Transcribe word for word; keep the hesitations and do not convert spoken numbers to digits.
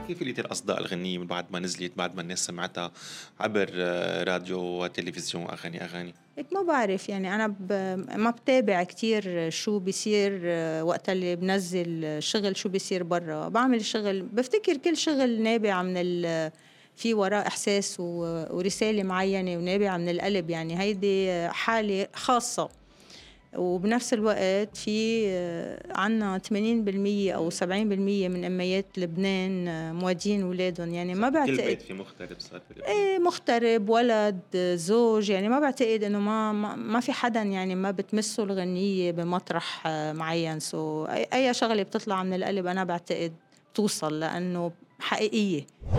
كيف لقيتِ الأصداء الغنية من بعد ما نزلت، بعد ما الناس سمعتها عبر آه، راديو وتلفزيون وأغاني أغاني؟ هيك ما بعرف يعني أنا ب ما باتابع كتير شو بيصير وقت اللي بنزّل شغل شو بيصير برّا، باعمل شغل بافتكر كل شغل نابع من ال في وراه إحساس و ورسالة معيّنة ونابعة من القلب، يعني هيدي حالة خاصة. وبنفس الوقت في عنا ثمانين بالمية أو إمم. سبعين بالمية من أميات لبنان آه، مودين ولادن، يعني صح، ما بكل بعتقد بيت في مغترب صار في لبنان. إيه مغترب، ولد، زوج، يعني ما باعتقد إنه ما ما ما في حدًا يعني ما بتمسّه الغنيّة بمطرح آه، معيّن، so أي أي شغلة بتطلع من القلب أنا باعتقد بتوصل لإنه حقيقية.